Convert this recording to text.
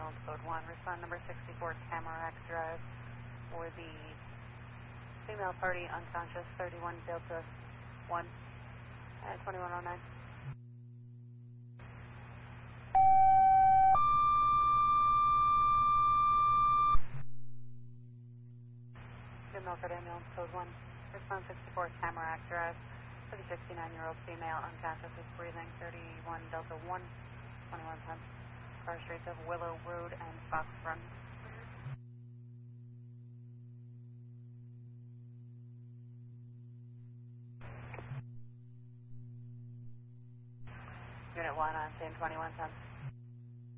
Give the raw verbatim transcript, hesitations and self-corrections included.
ambulance code one. Respond number sixty-four Tamarack Drive for the female party unconscious, thirty-one Delta one at twenty-one oh nine. New Milford ambulance code one. Respond sixty-four Tamarack Drive for the sixty-nine-year-old female unconscious with breathing, thirty-one Delta one, twenty-one ten. Car streets of Willow Road and Fox Run. Unit one on scene, twenty-one ten.